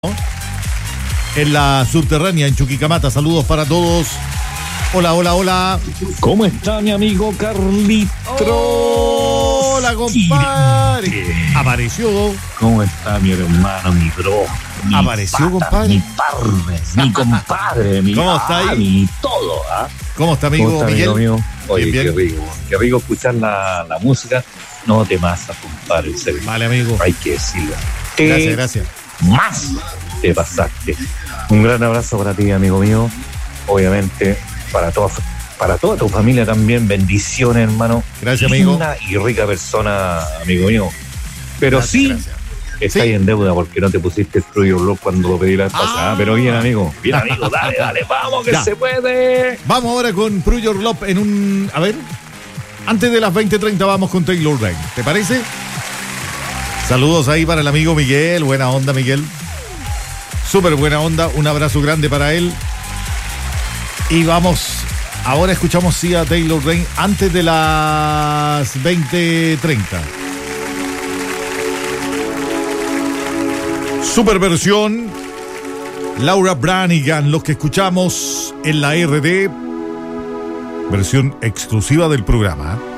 En la subterránea, en Chuquicamata. Saludos para todos. Hola, hola, hola. ¿Cómo está mi amigo Carlitro? Hola, compadre. Apareció. ¿Cómo está mi hermano, mi bro? Mi Apareció, pata, compadre. Mi parve, mi compadre, mi ¿Cómo está ahí? mi todo, ¿ah? ¿Cómo está, amigo ¿Cómo está, Miguel? amigo mío? Oye, Bien, bien. qué rico escuchar la música. No te masas, compadre, en serio. Vale, amigo. Hay que decirlo. Gracias, gracias. Más te pasaste. Un gran abrazo para ti, amigo mío. Obviamente, para toda tu familia también. Bendiciones, hermano. Gracias, amigo. Linda y rica persona, amigo mío. Pero Gracias, sí, gracias. estás Sí. en deuda porque no te pusiste el True Your Love cuando lo pedí la vez pasada. Pero bien, amigo. Bien, amigo. Dale, vamos, que Ya. se puede. Vamos ahora con Prove Your Love en un... A ver. Antes de las 20:30 vamos con Taylor Rain. ¿Te parece? Saludos ahí para el amigo Miguel. Buena onda, Miguel. Súper buena onda. Un abrazo grande para él. Y vamos... Ahora escuchamos sí a Taylor Rain antes de las 20:30. Super versión. Laura Branigan, los que escuchamos en la RD. Versión exclusiva del programa.